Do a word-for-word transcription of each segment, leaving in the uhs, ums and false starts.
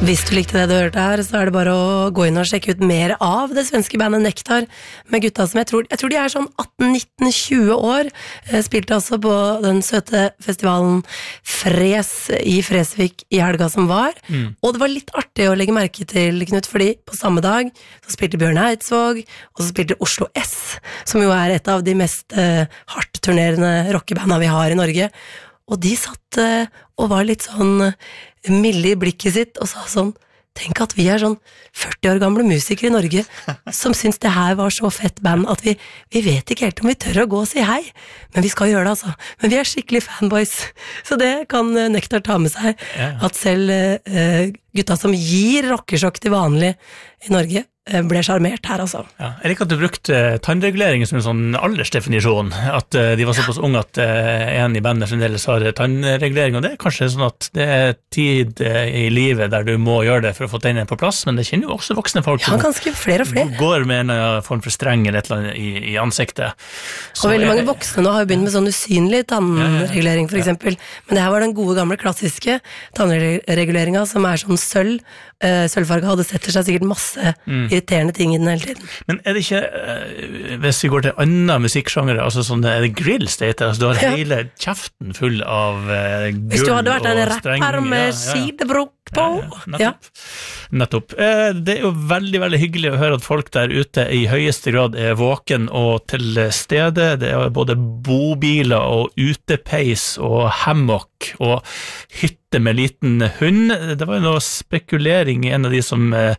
Hvis du likte det du hørte her, så er det bare å gå inn og sjekke ut mer av det svenske bandet Nektar, med gutta som jeg tror, jeg tror de er sånn atten, nitten, tjue år, spilte altså på den søte festivalen Fres i Fresvik i helga som var, mm. og det var litt artig å legge merke til, Knut, fordi på samme dag så spilte Bjørn Eidsvåg, og så spilte Oslo S, som jo er et av de mest uh, hardturnerende rockebandene vi har i Norge, og de satt uh, og var litt sånn milde i blikket sitt og sa sånn, tenk at vi er sånn førti år gamle musikere i Norge som syns det her var så fett band at vi, vi vet ikke helt om vi tør å gå og si hei, men vi skal gjøre det altså, men vi er skikkelig fanboys, så det kan Nektar ta med seg, at selv uh, gutta som gir rockesjokk til vanlig i Norge ble charmert her, altså. Ja, jeg liker at du brukte tannregulering som en sånn aldersdefinisjon, at uh, de var såpass unge at uh, en i bandet fremdeles har tannregulering, og det er kanskje sånn at det er tid uh, i livet der du må gjøre det for å få tennene på plass, men det kjenner jo også voksne folk ja, ganske flere og flere. Går med en form for streng eller et eller annet i, i ansiktet. Så og veldig mange voksne nå har jo begynt med sånn usynlig tannregulering, for eksempel, men det her var den gode gamle klassiske tannreguleringa som er sånn sølv, uh, sølvfarga, og det setter seg sikkert masse mm. irriterende ting i den hele tiden. Men er det ikke, uh, hvis vi går til andre musikksjangere, altså sånn, er det grills det heter, altså du har ja. hele kjeften full av uh, gull og streng. Hvis du hadde vært en rapper med ja, ja. sidebruk på. Ja, ja. Nettopp. Ja. Nettopp. Uh, det er jo veldig, veldig hyggelig å høre at folk der ute i høyeste grad er våken og til stede. Det er både bobiler og utepeis og hammock og hytte med liten hund. Det var jo noe spekulering i en av de som eh,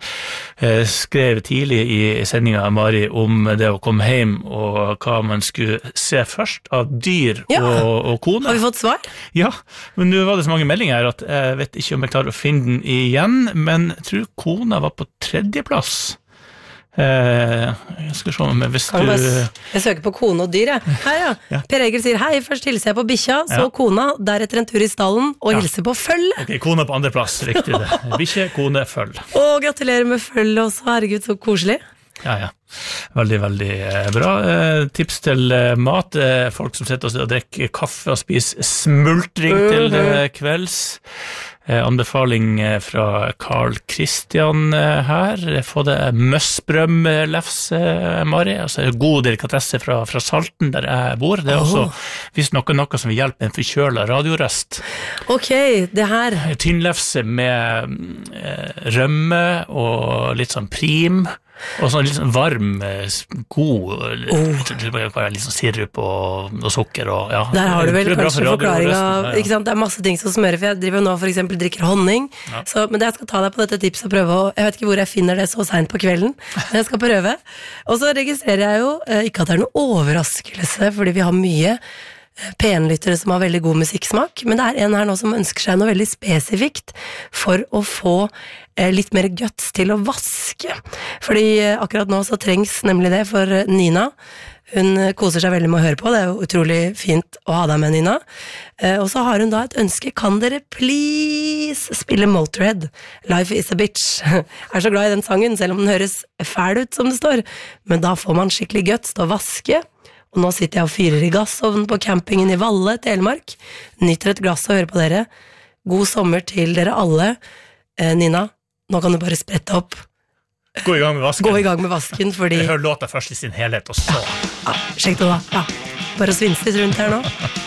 skrev tidlig i sendingen, Mari, om det å komme hjem og hva man skulle se først av dyr ja. og, og kone. Har vi fått svar? Ja, men nå var det så mange meldinger her at jeg vet ikke om jeg klarer å finne den igjen, men jeg tror kona var på tredjeplass. Eh, jeg skal se om hvis du jeg søker på kone og dyr jeg. Her ja. ja Per Egil sier hei, først hilser jeg på bikkja så ja. kona, deretter en tur i stallen og ja. hilser på følg ok, kona på andre plass, riktig det bikkje, kone, følg og gratulerer med følg også, herregud så koselig ja, ja, veldig, veldig bra eh, tips til eh, mat eh, folk som sitter og drikker kaffe og spiser smultring uh-huh. til eh, kvelds Eh, anbefaling fra Carl Christian eh, her, få det møssbrøm-lefs, eh, Mari, altså god delikatesse fra, fra Salten der jeg bor, det er også oh. visst noe, noe som vil hjelpe en forkjøla radiorøst. Ok, det her. Tynnlefse med eh, rømme og litt sånn prim, og sånn litt sånn varm, god, oh. litt sånn sirup og, og sukker. Og, ja. Der har du vel kanskje forklaringa, ikke sant? Det er masse ting som smører, for jeg driver nå for eksempel drikker honning, ja. så, men jeg skal ta deg på dette tipset og prøve, å, jeg vet ikke hvor jeg finner det så sent på kvelden, men jeg skal prøve. Og så registrerer jeg jo ikke at det er noe overraskelse, fordi vi har mye penlyttere som har veldig god musikksmak, men det er en her nå som ønsker seg noe veldig spesifikt for å få eh, litt mer guts til å vaske. Fordi eh, akkurat nå så trengs nemlig det for Nina. Hun koser seg veldig med å høre på, det er jo utrolig fint å ha deg med, Nina. Eh, og så har hun da et ønske, kan dere please spille Motorhead? Life is a bitch. Jeg er så glad i den sangen, selv om den høres fæl ut som det står. Men da får man skikkelig guts til å vaske. Og nå sitter jeg og fyrer i gassovnen på campingen i Valle, Telemark. Nyter et glass og hører på dere. God sommer til dere alle. Eh, Nina, nå kan du bare sprette opp. Gå i gang med vasken. Gå i gang med vasken, fordi... Jeg hører låta først i sin helhet, og så... Ja, ja sjekk det da. Ja. Bare svinse litt rundt her nå.